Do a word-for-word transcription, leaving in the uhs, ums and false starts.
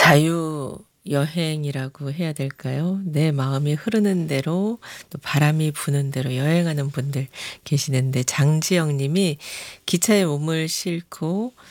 자유 여행이라고 해야 될까요? 내 마음이 흐르는 대로 또 바람이 부는 대로 여행하는 분들 계시는데 장지영 님이 기차에 몸을 싣고